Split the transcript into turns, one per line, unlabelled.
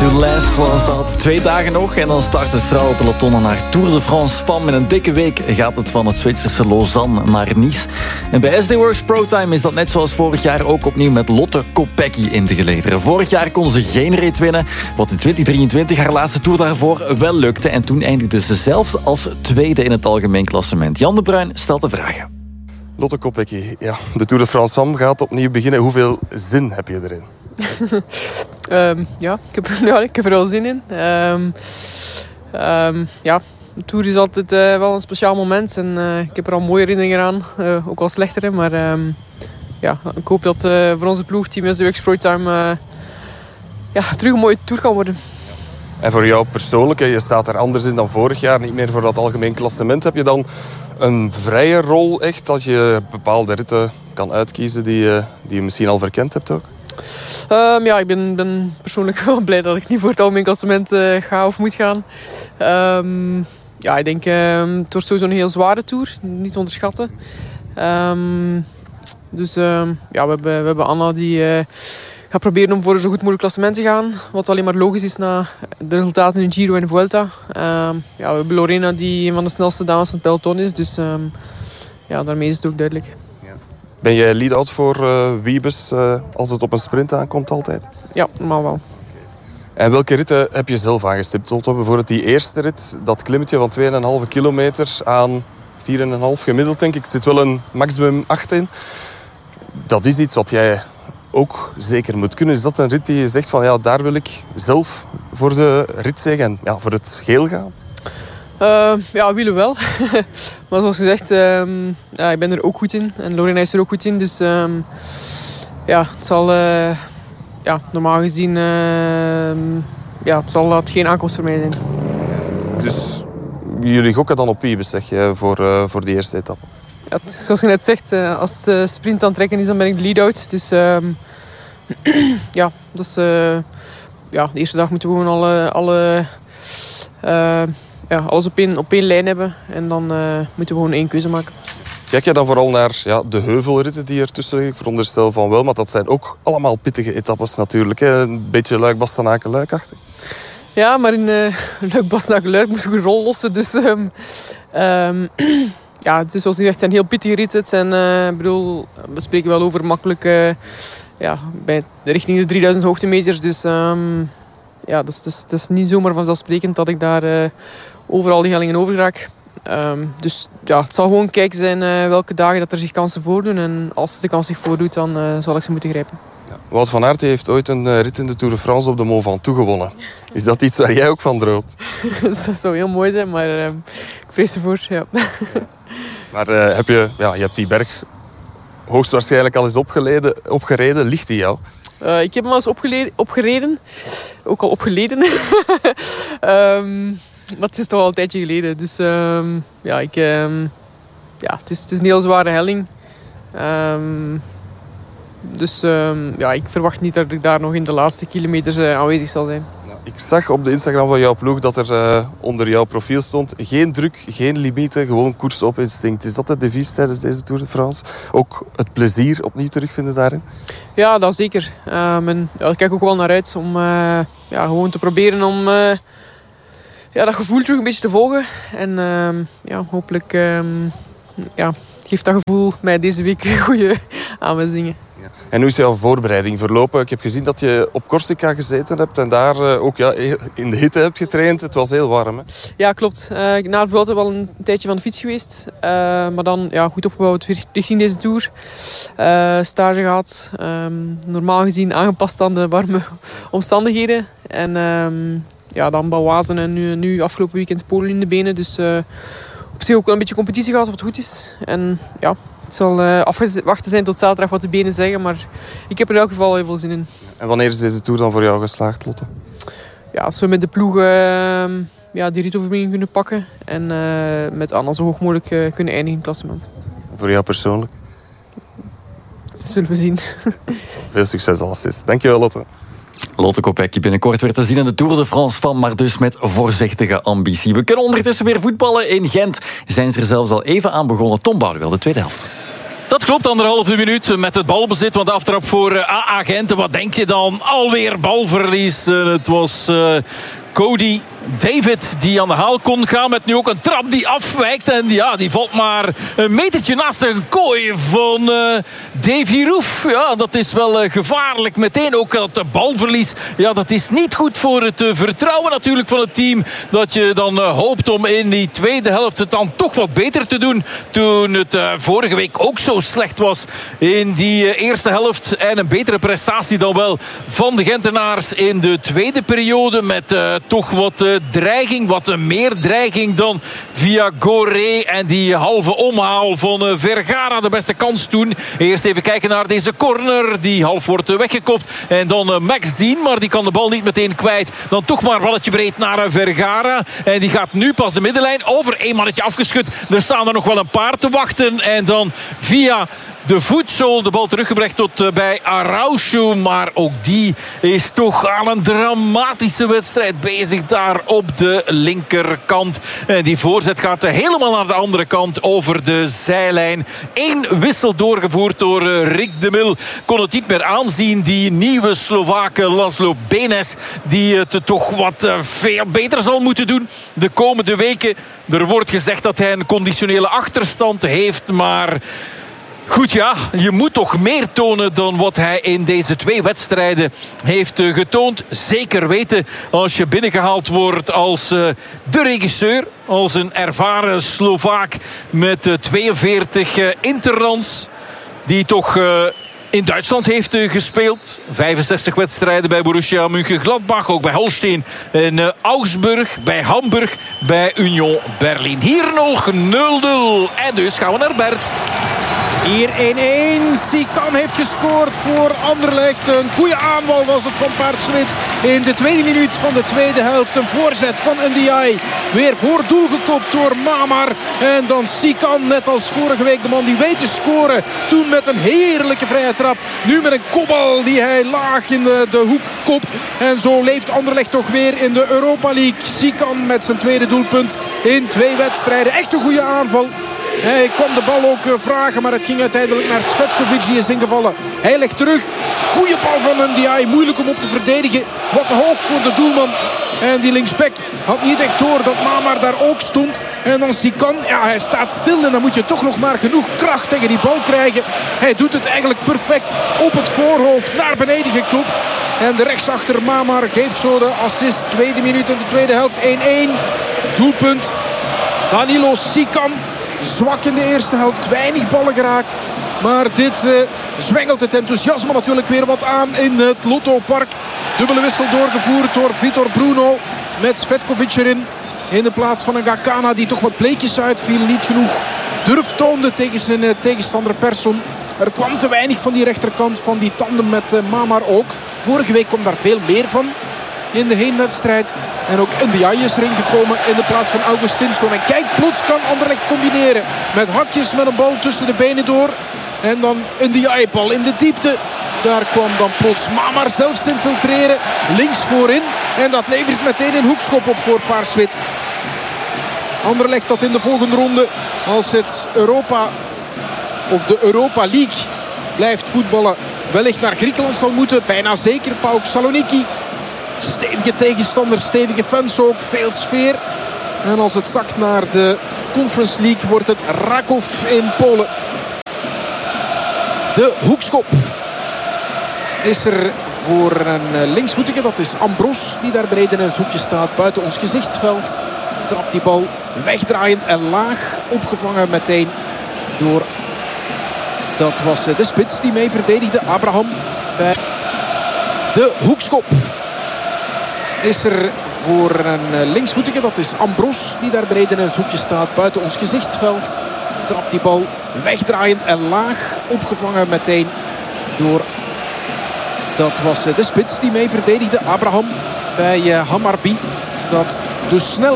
to Last was dat. 2 dagen nog en dan start het vrouwenpeloton naar Tour de France Femme. In een dikke week gaat het van het Zwitserse Lausanne naar Nice. En bij SD Works ProTime is dat net zoals vorig jaar ook opnieuw met Lotte Kopecky in te gelederen. Vorig jaar kon ze geen rit winnen, wat in 2023 haar laatste Tour daarvoor wel lukte. En toen eindigde ze zelfs als tweede in het algemeen klassement. Jan de Bruin stelt de vragen.
Lotte Kopecky, ja, de Tour de France Femme gaat opnieuw beginnen. Hoeveel zin heb je erin?
Ik heb er wel zin in. De Tour is altijd wel een speciaal moment. En ik heb er al mooie herinneringen aan. Ook al slechtere. Maar ik hoop dat voor onze ploegteam SD Works ProTime terug een mooie Tour kan worden.
En voor jou persoonlijk, je staat er anders in dan vorig jaar. Niet meer voor dat algemeen klassement. Heb je dan een vrije rol echt? Als je bepaalde ritten kan uitkiezen die je misschien al verkend hebt ook?
Ik ben persoonlijk wel blij dat ik niet voor het algemeen klassement ga of moet gaan. Ik denk het wordt sowieso een heel zware Tour. Niet te onderschatten. We hebben Anna die gaat proberen om voor een zo goed mogelijk klassement te gaan. Wat alleen maar logisch is na de resultaten in Giro en Vuelta. We hebben Lorena die een van de snelste dames van het peloton is. Dus daarmee is het ook duidelijk.
Ben jij lead-out voor Wiebes als het op een sprint aankomt altijd?
Ja, normaal wel.
En welke ritten heb je zelf aangestipt? Bijvoorbeeld die eerste rit, dat klimmetje van 2,5 kilometer aan 4,5 gemiddeld, denk ik. Er zit wel een maximum 8 in. Dat is iets wat jij ook zeker moet kunnen. Is dat een rit die je zegt van daar wil ik zelf voor de ritzege en voor het geel gaan?
Wielen wel. Maar zoals gezegd, ik ben er ook goed in. En Lorena is er ook goed in. Dus het zal normaal gezien zal dat geen aankomst voor mij zijn.
Dus jullie gokken dan op Wiebes, zeg je, voor die eerste etappe?
Ja, zoals je net zegt, als de sprint aan het trekken is, dan ben ik de lead-out. Dus de eerste dag moeten we gewoon alles op één lijn hebben. En dan moeten we gewoon 1 keuze maken.
Kijk je dan vooral naar de heuvelritten die ertussen liggen? Ik veronderstel van wel, maar dat zijn ook allemaal pittige etappes natuurlijk. Hè? Een beetje Luik-Bastenaken-Luikachtig.
Ja, maar in Luik-Bastenaken-Luik moesten we een rol lossen. Dus het is zoals je zegt, zijn heel pittige ritten. Het zijn, we spreken wel over makkelijk richting de 3000 hoogtemeters. Dus dat is niet zomaar vanzelfsprekend dat ik daar overal die hellingen over raak. Het zal gewoon kijken zijn welke dagen dat er zich kansen voordoen. En als de kans zich voordoet, dan zal ik ze moeten grijpen.
Ja. Wout van Aert heeft ooit een rit in de Tour de France op de Mont Ventoux gewonnen. Is dat iets waar jij ook van droomt?
Dat zou heel mooi zijn, maar ik vrees ervoor. Ja.
Maar je hebt die berg hoogstwaarschijnlijk al eens opgereden. Ligt die jou?
Ik heb hem al eens opgereden. Ook al opgeleden. Maar het is toch al een tijdje geleden. Dus het is een heel zware helling. Ik verwacht niet dat ik daar nog in de laatste kilometers aanwezig zal zijn.
Ik zag op de Instagram van jouw ploeg dat er onder jouw profiel stond: geen druk, geen limieten, gewoon koers op instinct. Is dat de devies tijdens deze Tour de France? Ook het plezier opnieuw terugvinden daarin? Ja,
dat zeker. Ik kijk ook wel naar uit om gewoon te proberen om dat gevoel terug een beetje te volgen. En hopelijk geeft dat gevoel mij deze week goede aanwijzingen.
En hoe is jouw voorbereiding verlopen? Ik heb gezien dat je op Corsica gezeten hebt en daar ook in de hitte hebt getraind. Het was heel warm, hè?
Ja, klopt. Na de Vuelta wel een tijdje van de fiets geweest. Maar dan goed opgebouwd richting deze Tour. Stage gehad. Normaal gezien aangepast aan de warme omstandigheden. En dan Bouwazen en nu afgelopen weekend Polen in de benen. Dus op zich ook wel een beetje competitie gehad, wat goed is. En het zal afwachten zijn tot zaterdag wat de benen zeggen. Maar ik heb er in elk geval heel veel zin in.
En wanneer is deze Tour dan voor jou geslaagd, Lotte?
Ja, als we met de ploeg die ritoverbrenging kunnen pakken. En met Anna zo hoog mogelijk kunnen eindigen in het klassement.
Voor jou persoonlijk?
Dat zullen we zien.
Veel succes alleszins. Dankjewel, Lotte.
Lotte Kopecky binnenkort weer te zien in de Tour de France Femme, maar dus met voorzichtige ambitie. We kunnen ondertussen weer voetballen in Gent. Zijn ze er zelfs al even aan begonnen. Tom Boudewil, de tweede helft.
Dat klopt, 1,5 minuut met het balbezit. Want de aftrap voor AA Gent. Wat denk je dan? Alweer balverlies. Het was Cody David die aan de haal kon gaan. Met nu ook een trap die afwijkt. En ja, die valt maar een metertje naast een kooi van Davy Roef. Ja, dat is wel gevaarlijk. Meteen ook dat balverlies. Ja, dat is niet goed voor het vertrouwen natuurlijk van het team. Dat je dan hoopt om in die tweede helft het dan toch wat beter te doen. Toen het vorige week ook zo slecht was in die eerste helft. En een betere prestatie dan wel van de Gentenaars in de tweede periode. Met toch wat dreiging, wat meer dreiging dan via Goré en die halve omhaal van Vergara. De beste kans toen. Eerst even kijken naar deze corner die half wordt weggekopt. En dan Max Dean, maar die kan de bal niet meteen kwijt. Dan toch maar balletje breed naar Vergara. En die gaat nu pas de middenlijn over. 1 mannetje afgeschud. Er staan er nog wel een paar te wachten. En dan via de voetzool de bal teruggebracht tot bij Araujo. Maar ook die is toch aan een dramatische wedstrijd bezig daar op de linkerkant. En die voorzet gaat helemaal naar de andere kant over de zijlijn. 1 wissel doorgevoerd door Rick de Mil. Kon het niet meer aanzien. Die nieuwe Slovaak Laszlo Benes. Die het toch wat veel beter zal moeten doen de komende weken. Er wordt gezegd dat hij een conditionele achterstand heeft. Maar goed, ja, je moet toch meer tonen dan wat hij in deze 2 wedstrijden heeft getoond. Zeker weten als je binnengehaald wordt als de regisseur. Als een ervaren Slovaak met 42 interlands. Die toch in Duitsland heeft gespeeld. 65 wedstrijden bij Borussia Mönchengladbach. Ook bij Holstein en Augsburg. Bij Hamburg. Bij Union Berlin. Hier nog 0-0. En dus gaan we naar Bert.
Hier 1-1. Sikan heeft gescoord voor Anderlecht. Een goede aanval was het van Paarswit in de tweede minuut van de tweede helft. Een voorzet van Ndiaye. Weer voor doel gekopt door Mamar. En dan Sikan, net als vorige week de man die weet te scoren. Toen met een heerlijke vrije trap. Nu met een kopbal die hij laag in de hoek kopt. En zo leeft Anderlecht toch weer in de Europa League. Sikan met zijn tweede doelpunt in 2 wedstrijden. Echt een goede aanval. Hij kon de bal ook vragen, maar het ging uiteindelijk naar Svetkovic, die is ingevallen. Hij legt terug. Goeie bal van Ndiaye. Moeilijk om op te verdedigen. Wat te hoog voor de doelman. En die linksback had niet echt door dat Mamar daar ook stond. En dan Sikan, ja, hij staat stil. En dan moet je toch nog maar genoeg kracht tegen die bal krijgen. Hij doet het eigenlijk perfect op het voorhoofd. Naar beneden geklopt. En de rechtsachter Mamar geeft zo de assist. Tweede minuut in de tweede helft. 1-1. Doelpunt. Danilo Sikan. Zwak in de eerste helft, weinig ballen geraakt. Maar dit zwengelt het enthousiasme natuurlijk weer wat aan in het Lotto Park. Dubbele wissel doorgevoerd door Vitor Bruno met Svetkovic erin. In de plaats van een Gakana die toch wat bleekjes uitviel. Niet genoeg durf toonde tegen zijn tegenstander Persson. Er kwam te weinig van die rechterkant van die tandem met Mamar ook. Vorige week kwam daar veel meer van in de heenwedstrijd. En ook Ndiaye is erin gekomen in de plaats van Augustinsson. En kijk, plots kan Anderlecht combineren. Met hakjes, met een bal tussen de benen door. En dan Ndiaye-bal in de diepte. Daar kwam dan plots Mamar zelfs infiltreren. Links voorin. En dat levert meteen een hoekschop op voor Paarswit. Anderlecht dat in de volgende ronde, als het de Europa League blijft voetballen, wellicht naar Griekenland zal moeten. Bijna zeker. PAOK Saloniki. Stevige tegenstander, stevige fans ook, veel sfeer. En als het zakt naar de Conference League wordt het Raków in Polen. De hoekschop is er voor een linksvoetige. Dat is Ambros die daar beneden in het hoekje staat. Buiten ons gezichtsveld trapt die bal wegdraaiend en laag. Opgevangen meteen door... Dat was de spits die mee verdedigde. Abraham bij de hoekschop. Is er voor een linksvoetige. Dat is Ambros die daar beneden in het hoekje staat. Buiten ons gezichtsveld trapt die bal wegdraaiend en laag. Opgevangen meteen door... Dat was de spits die mee verdedigde. Abraham bij Hammarby. Dat dus snel